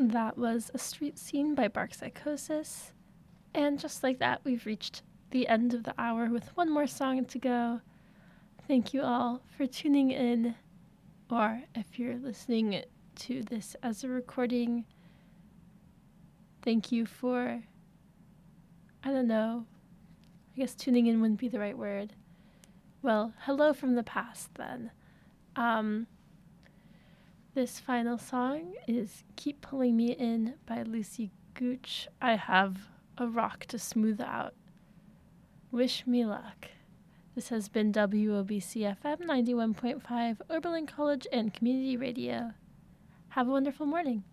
That was A Street Scene by Bark Psychosis. And just like that, we've reached the end of the hour with one more song to go. Thank you all for tuning in, or if you're listening to this as a recording, thank you for, I don't know, I guess tuning in wouldn't be the right word. Well, hello from the past then. This final song is Keep Pulling Me In by Lucy Gooch. I have a rock to smooth out. Wish me luck. This has been WOBC FM 91.5, Oberlin College and Community Radio. Have a wonderful morning.